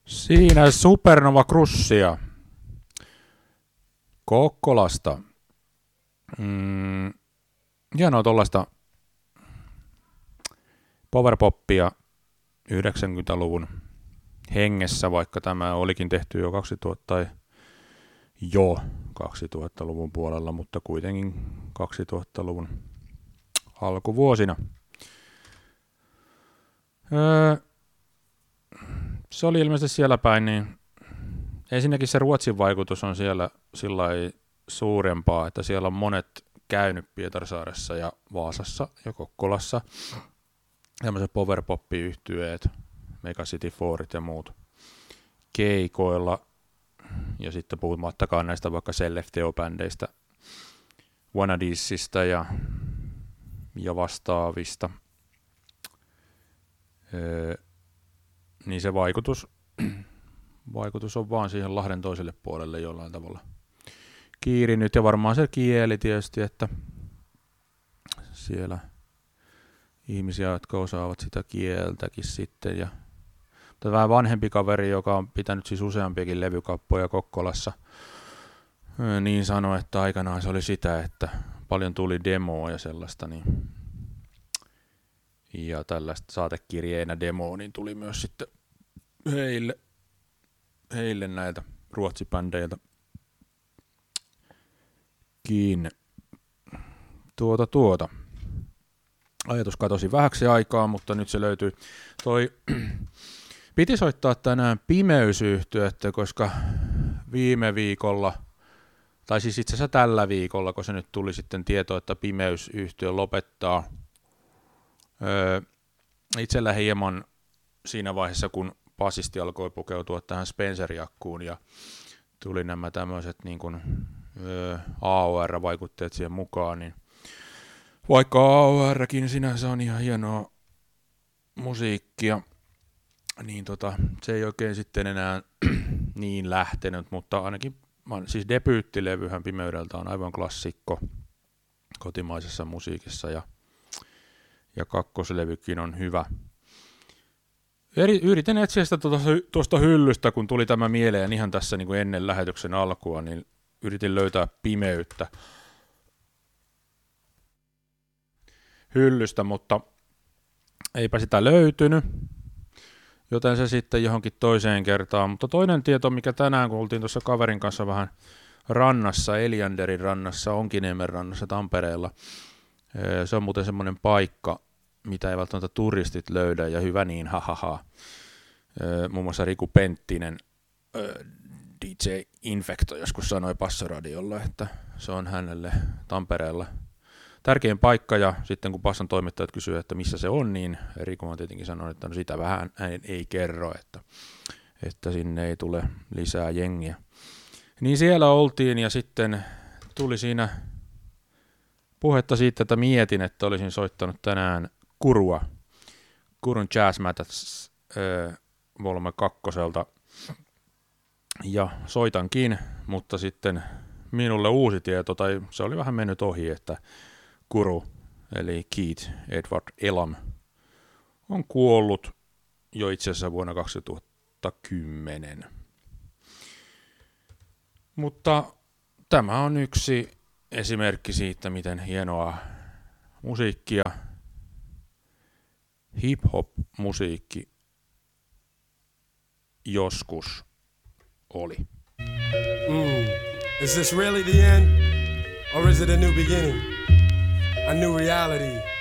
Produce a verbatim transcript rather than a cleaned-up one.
Siinä Supernova Crussia Kokkolasta. Mm, hienoa tuollaista powerpoppia yhdeksänkymmentäluvun hengessä, vaikka tämä olikin tehty jo kaksituhatta tai jo kaksituhattaluvun puolella, mutta kuitenkin kaksituhattaluvun alkuvuosina. Öö, se oli ilmeisesti siellä päin, niin ensinnäkin se Ruotsin vaikutus on siellä sillai suurempaa, että siellä on monet käynyt Pietarsaaressa ja Vaasassa ja Kokkolassa. Tämmöiset powerpop-yhtyeet, Megacity Fourit ja muut keikoilla. Ja sitten puhumattakaan näistä vaikka Cell F T O-bändeistä, Vanadisista ja, ja vastaavista. Öö, niin se vaikutus, vaikutus on vaan siihen Lahden toiselle puolelle jollain tavalla kiirinyt. Ja varmaan se kieli tietysti, että siellä ihmisiä, jotka osaavat sitä kieltäkin sitten. Ja mutta vähän vanhempi kaveri, joka on pitänyt siis useampiakin levykappoja Kokkolassa, niin sanoi, että aikanaan se oli sitä, että paljon tuli demoa ja sellaista, niin ja tällaista saatekirjeenä demoa, niin tuli myös sitten heille, heille näiltä ruotsibändeiltä kiinni. Tuota tuota. Ajatus katosi vähäksi aikaa, mutta nyt se löytyi. Toi piti soittaa tänään Pimeysyhtyettä, koska viime viikolla, tai siis itse asiassa tällä viikolla, kun se nyt tuli sitten tieto, että Pimeysyhtyö lopettaa. Öö, itsellä hieman siinä vaiheessa, kun basisti alkoi pukeutua tähän Spencer-jakkuun ja tuli nämä tämmöiset niin kuin öö, A O R-vaikutteet siihen mukaan, niin vaikka A O R:kin sinänsä on ihan hienoa musiikkia, niin tota, se ei oikein sitten enää niin lähtenyt, mutta ainakin siis debyyttilevyhän Pimeydeltä on aivan klassikko kotimaisessa musiikissa ja, ja kakkoslevykin on hyvä. Eri, yritin etsiä sitä tuosta hyllystä, kun tuli tämä mieleen ihan tässä niin kuin ennen lähetyksen alkua, niin yritin löytää Pimeyttä hyllystä, mutta eipä sitä löytynyt, joten se sitten johonkin toiseen kertaan. Mutta toinen tieto, mikä tänään, kun oltiin tuossa kaverin kanssa vähän rannassa, Elianderin rannassa, Onkiniemen rannassa Tampereella, se on muuten semmoinen paikka, mitä ei välttämättä turistit löydä, ja hyvä niin, hahaha. Muun muassa Riku Penttinen, D J Infecto, joskus sanoi Passoradiolla, että se on hänelle Tampereella tärkein paikka, ja sitten kun Passan toimittajat kysyivät, että missä se on, niin Riku on tietenkin sanonut, että no sitä vähän hän ei kerro, että, että sinne ei tule lisää jengiä. Niin siellä oltiin, ja sitten tuli siinä puhetta siitä, että mietin, että olisin soittanut tänään Kurua, Kurun Jazz Matters äh, Volume kakkoselta, ja soitankin, mutta sitten minulle uusi tieto, tai se oli vähän mennyt ohi, että Kuru, eli Keith Edward Elam, on kuollut jo itse asiassa vuonna kaksituhattakymmenen. Mutta tämä on yksi esimerkki siitä, miten hienoa musiikkia, hip-hop-musiikki joskus oli. Mm. Is this really the end? Or is it a new beginning? A new reality?